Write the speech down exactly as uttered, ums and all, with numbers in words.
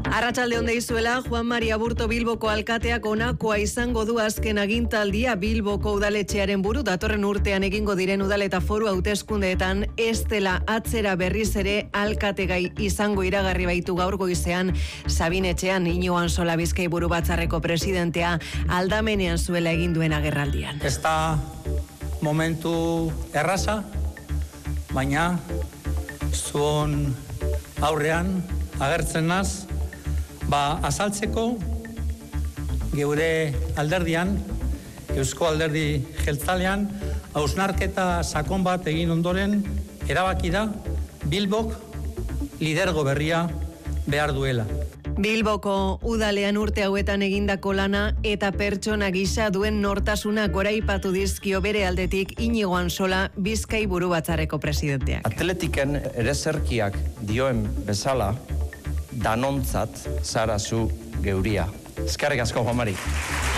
Arratsalde on deizuela, Juan Maria Burto Bilboko alkateak honakoa izango du azken agintaldia Bilboko udaletxearen buru datorren urtean egingo diren udal eta foru hauteskundeetan ez dela atzera berriz ere alkategai izango iragarri baitu gaur goizean Sabin Etxean Iñigo Ansola Bizkai buru batzarreko presidentea aldamenean zuela egin duen agerraldian. Ez da momentu erraza, baina zuon aurrean agertzen naz, ba, azaltzeko geure alderdian, Eusko Alderdi Jeltzalean, hausnarketa sakon bat egin ondoren, erabaki da Bilbok lidergo berria behar duela. Bilboko udalean urte hauetan egindako lana eta pertsona gisa duen nortasuna goraipatu dizkio bere aldetik Iñigo Ansola Bizkai buru batzarreko presidenteak. Atletiken erezerkiak dioen bezala, danontzat zara zu geuria. Eskerrik asko, Juan Mari.